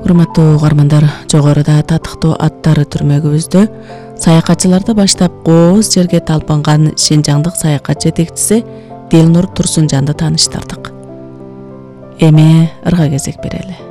Урматтуу угармандар, жогоруда татыктуу аттары түрмөгүбүздө саякатчыларды баштап кооз жерге талпанган Шинжаңдык саякат жетекчиси Дилнур Турсунжанды тааныштырдык. Эми ырга кезек берели.